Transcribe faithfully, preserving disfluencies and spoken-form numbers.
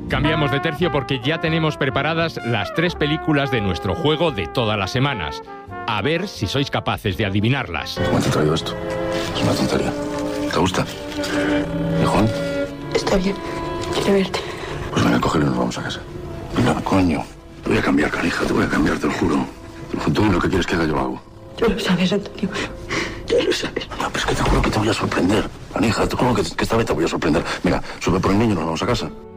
Cambiamos de tercio porque ya tenemos preparadas las tres películas de nuestro juego de todas las semanas. A ver si sois capaces de adivinarlas. ¿Cómo te he traído esto? Es una tontería. ¿Te gusta? ¿Mejor? Está bien. Quiero verte. Pues venga, cógelo y nos vamos a casa. Venga, coño. Te voy a cambiar, canija. Te voy a cambiar, te lo juro. Todo lo que quieres que haga yo hago. Tú lo sabes, Antonio. Tú lo sabes. No, pero es que te juro que te voy a sorprender. Canija, te juro que, que esta vez te voy a sorprender. Venga, sube por el niño y nos vamos a casa.